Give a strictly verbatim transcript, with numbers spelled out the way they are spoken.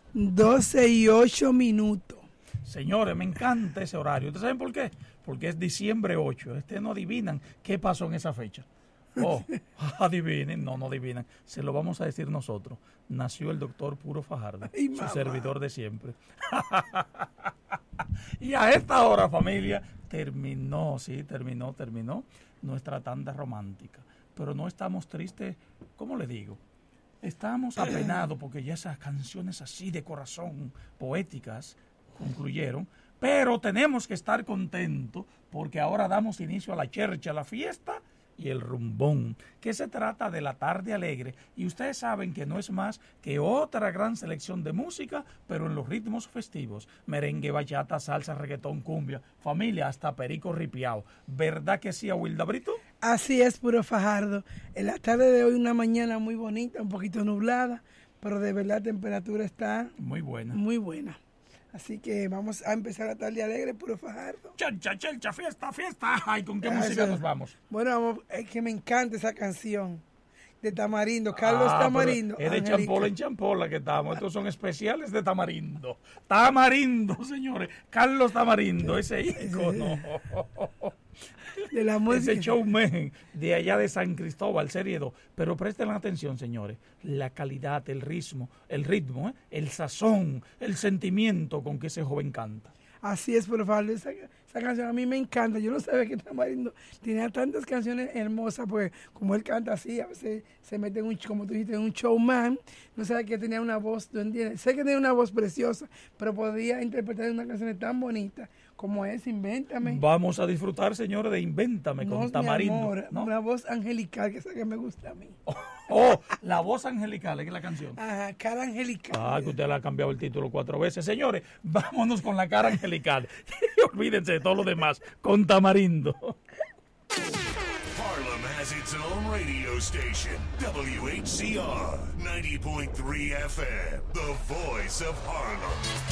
doce y ocho minutos. Señores, me encanta ese horario. ¿Ustedes saben por qué? Porque es diciembre ocho. Ustedes no adivinan qué pasó en esa fecha. Oh, adivinen. No, no adivinan. Se lo vamos a decir nosotros. Nació el doctor Puro Fajardo, Ay, su mamá. servidor de siempre. Y a esta hora, familia, terminó, sí, terminó, terminó nuestra tanda romántica. Pero no estamos tristes, ¿cómo le digo? Estamos apenados porque ya esas canciones así de corazón, poéticas, concluyeron. Pero tenemos que estar contentos porque ahora damos inicio a la chercha, a la fiesta y el rumbón, que se trata de la tarde alegre. Y ustedes saben que no es más que otra gran selección de música, pero en los ritmos festivos. Merengue, bachata, salsa, reggaetón, cumbia, familia, hasta perico ripiao. ¿Verdad que sí, Wilda Brito? Así es, Puro Fajardo. En la tarde de hoy una mañana muy bonita, un poquito nublada, pero de verdad la temperatura está muy buena. Muy buena. Así que vamos a empezar la tarde alegre, Puro Fajardo. Chelcha, chelcha, fiesta, fiesta. Ay, ¿con qué música nos vamos? Bueno, vamos, es que me encanta esa canción de Tamarindo, Carlos ah, Tamarindo. Es de champola en champola que estamos. Estos son especiales de Tamarindo. Tamarindo, señores. Carlos Tamarindo, ese ícono. De la música. Ese showman de allá de San Cristóbal, serie dos. Pero presten atención, señores. La calidad, el ritmo, el ritmo, ¿eh? el sazón, el sentimiento con que ese joven canta. Así es, por favor, esa, esa canción a mí me encanta. Yo no sabía que Tamarindo tenía tantas canciones hermosas, porque como él canta así, a veces se mete en un, como tú dijiste, en un showman. No sabía que tenía una voz, ¿tú entiendes? Sé que tenía una voz preciosa, pero podía interpretar una canción tan bonita como es Invéntame. Vamos a disfrutar, señores, de Invéntame con no, Tamarindo. Mi amor, ¿no? Una voz angelical, que es la que me gusta a mí. Oh, oh, la voz angelical, es la canción. Ajá, cara angelical. Ah, que usted le ha cambiado el título cuatro veces. Señores, vámonos con la cara angelical. Olvídense de todo lo demás. Con Tamarindo. Harlem has its own radio station. W H C R ninety point three F M. The voice of Harlem.